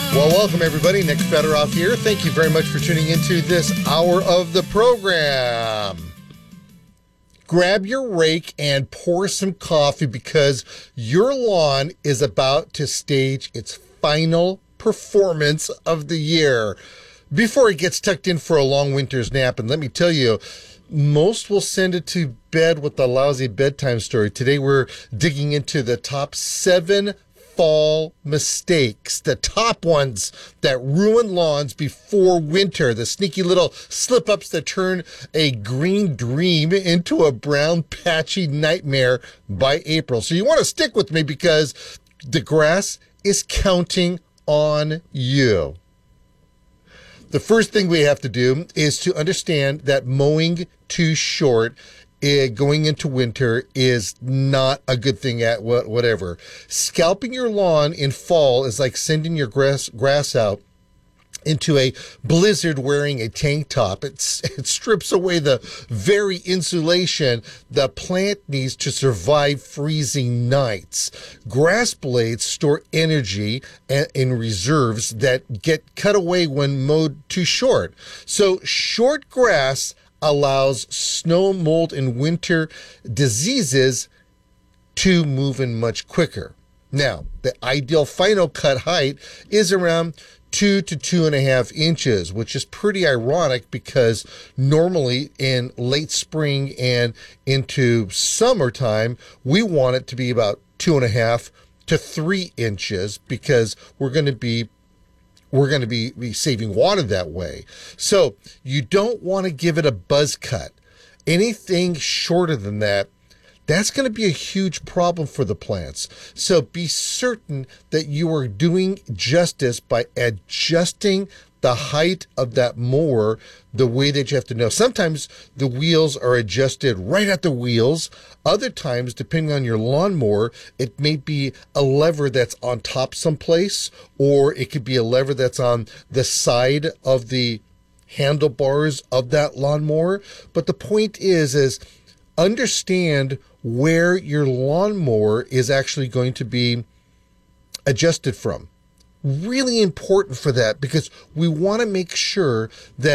Well, welcome everybody. Nick Federoff here. Thank you very much for tuning into this hour of the program. Grab your rake and pour some coffee because your lawn is about to stage its final performance of the year before it gets tucked in for a long winter's nap. And let me tell you, most will send it to bed with a lousy bedtime story. Today we're digging into the top 7 fall mistakes, the top ones that ruin lawns before winter, the sneaky little slip-ups that turn a green dream into a brown patchy nightmare by April. So you want to stick with me because the grass is counting on you. The first thing we have to do is to understand that mowing too short going into winter is not a good thing at whatever. Scalping your lawn in fall is like sending your grass out into a blizzard wearing a tank top. It strips away the very insulation the plant needs to survive freezing nights. Grass blades store energy in reserves that get cut away when mowed too short. So short grass allows snow, mold, and winter diseases to move in much quicker. Now, the ideal final cut height is around 2 to 2.5 inches, which is pretty ironic because normally in late spring and into summertime, we want it to be about 2.5 to 3 inches because we're going to be saving water that way. So you don't want to give it a buzz cut. Anything shorter than that, that's going to be a huge problem for the plants. So be certain that you are doing justice by adjusting the height of that mower the way that you have to know. Sometimes the wheels are adjusted right at the wheels. Other times, depending on your lawnmower, it may be a lever that's on top someplace, or it could be a lever that's on the side of the handlebars of that lawnmower. But the point is understand where your lawnmower is actually going to be adjusted from. Really important for that because we want to make sure that